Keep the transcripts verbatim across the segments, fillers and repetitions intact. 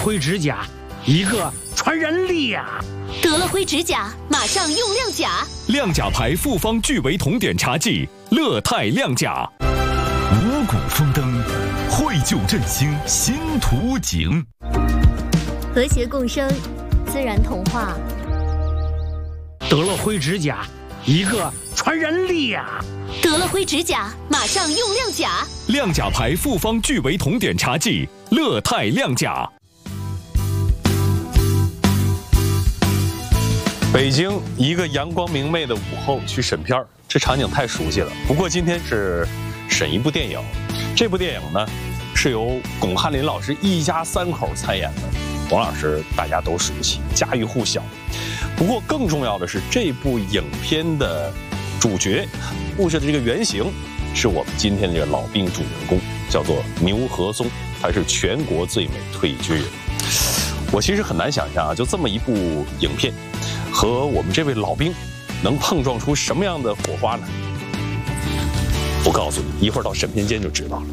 灰指甲，一个传人力呀、啊！ 得了灰指甲，马上用亮甲。 亮甲牌复方聚维酮点茶剂，乐泰亮甲。五谷丰登，绘就振兴新图景。 和谐共生，自然童话。 得了灰指甲，一个传人力呀、啊！ 得了灰指甲，马上用亮甲。 亮甲牌复方聚维酮点茶剂，乐泰亮甲。 北京一个阳光明媚的午后去审片儿，这场景太熟悉了。不过今天是审一部电影，这部电影呢是由巩汉林老师一家三口参演的。巩老师大家都熟悉，家喻户晓。不过更重要的是，这部影片的主角，故事的这个原型，是我们今天的这个老兵主人公，叫做牛和松，他是全国最美退役军人。我其实很难想象啊，就这么一部影片，和我们这位老兵能碰撞出什么样的火花呢？我告诉你，一会儿到审片间就知道了。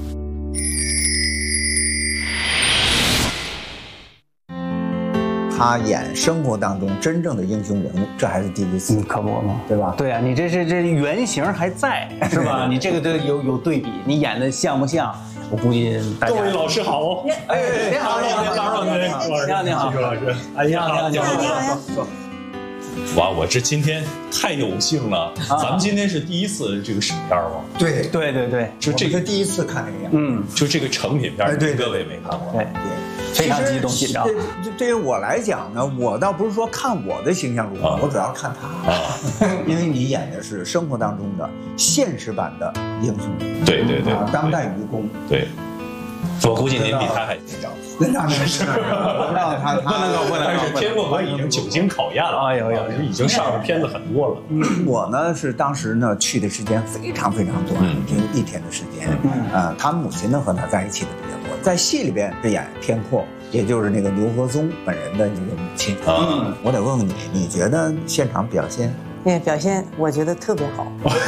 他演生活当中真正的英雄人物，这还是第一次， 嗯，可不嘛， 对吧？ 对啊，你这是这原型还在，是吧？你这个都有有对比，你演的像不像？我估计大家。 各位老师好哦！ 哎，你好，你好，你好，你好，你好， 技术老师， 哎，你好，你好，你好， 你好，说。哇，我这今天太有幸了！咱们今天是第一次这个审片吗？ 对对对对， 就这个第一次看这个样子， 嗯， 就这个成品片， 对， 各位没看过， 对对，非常激动紧张。 对，对于我来讲呢，我倒不是说看我的形象如何，我主要看他，因为你演的是生活当中的现实版的英雄人物， 对对对， 当代愚公， 对。我估计您比他还紧张。 那没事，我知道他不能够，不能够。 但是天过河已经久经考验了， 哎呦呦， 已经上的片子很多了。 我呢是当时呢去的时间非常非常短，只有一天的时间。呃，他母亲呢和他在一起的比较多，在戏里边是演天阔，也就是那个牛和松本人的一个母亲。嗯，我得问问你，你觉得现场表现？ 对，表现我觉得特别好，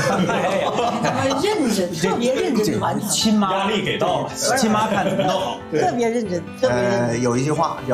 认真，特别认真完成。 亲妈压力给到了， 亲妈看怎么都好， 特别认真，特别认真。 呃，有一句话叫